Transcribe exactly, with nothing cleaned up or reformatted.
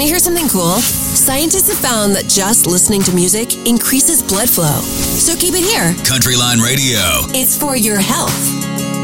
to hear something cool? Scientists have found that just listening to music increases blood flow. So keep it here. Countryline Radio. It's for your health.